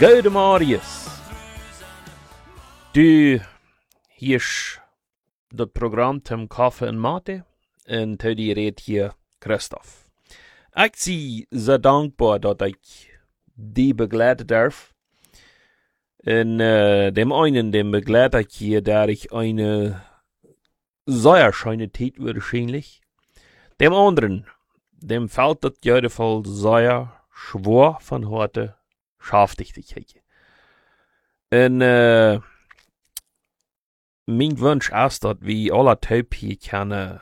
Gode Marius. Du hierst dat program Tim Kaffee en Mate en toe die reed hier Christoph. Ik zie zo dankbaar dat ik die begeleiden darf. En dem einen, dem begleite ich hier, da ich eine sehr schöne Zeit wahrscheinlich. Dem anderen, dem fällt das ja Fall sehr schwer von heute Schaftichtigkeit. Und mein Wunsch ist, dass wir alle Typ hier können,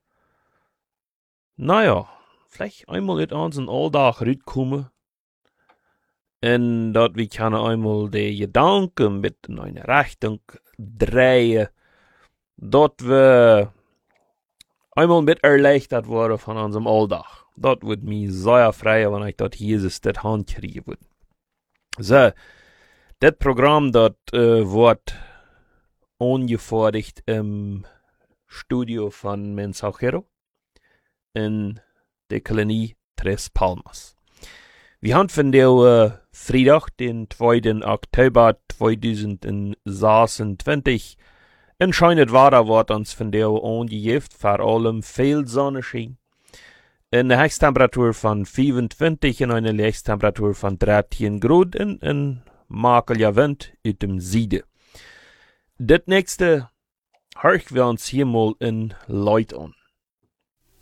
vielleicht einmal in unseren Alltag rauskommen. Und dass wir können einmal die Gedanken mit in eine Richtung drehen, dass wir einmal mit erleichtert worden von unserem Alltag. Das würde mich sehr freuen, wenn ich das Jesus das Hand kriegen würde. So, das Programm, das wird angefertigt im Studio von Mensajero in der Kolonie Tres Palmas. Wir haben von der Freitag, den 2. Oktober 2026, entscheidet war, wird uns von der angegeben, vor allem viel Sonnenschein. Eine Höchsttemperatur von 25 und eine Höchsttemperatur von 13 Grad und ein makelnder Wind aus dem Süden. Das nächste hören wir uns hier mal in Leut an.